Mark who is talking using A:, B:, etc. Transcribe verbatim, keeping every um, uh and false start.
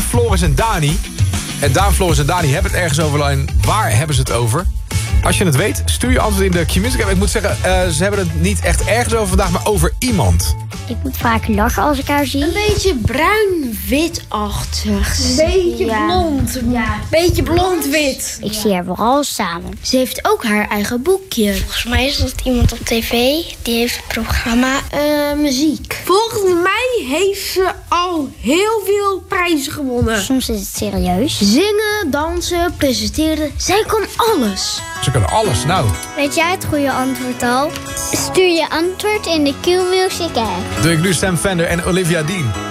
A: Floris en Dani. En Daan, Floris en Dani hebben het ergens over. En waar hebben ze het over? Als je het weet, stuur je antwoord in de Q-Music app. Ik moet zeggen, uh, ze hebben het niet echt ergens over vandaag, maar over iemand.
B: Ik moet vaak lachen als ik haar zie.
C: Een beetje bruin-wit-achtig.
D: Een beetje
C: ja.
D: blond.
C: Ja.
D: Beetje blond-wit.
B: Ik zie haar vooral samen.
C: Ze heeft ook haar eigen boekje.
E: Volgens mij is dat iemand op tv. Die heeft het programma
C: uh, muziek.
D: Volgens mij heeft ze al heel veel prijzen gewonnen.
B: Soms is het serieus.
C: Zingen, dansen, presenteren. Zij kan alles.
A: Ze kunnen alles, nou.
B: Weet jij het goede antwoord al? Stuur je antwoord in de Q-Music app.
A: Doe ik nu Sam Fender en Olivia Dean.